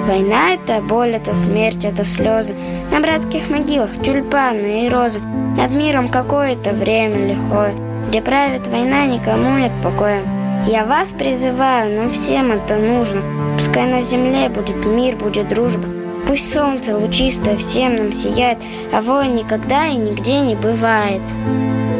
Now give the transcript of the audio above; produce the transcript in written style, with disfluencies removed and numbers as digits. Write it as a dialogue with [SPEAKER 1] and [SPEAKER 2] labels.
[SPEAKER 1] Война — это боль, это смерть, это слезы. На братских могилах тюльпаны и розы. Над миром какое-то время лихое, где правит война, никому нет покоя. Я вас призываю, нам всем это нужно. Пускай на земле будет мир, будет дружба. Пусть солнце лучистое всем нам сияет, а войн никогда и нигде не бывает.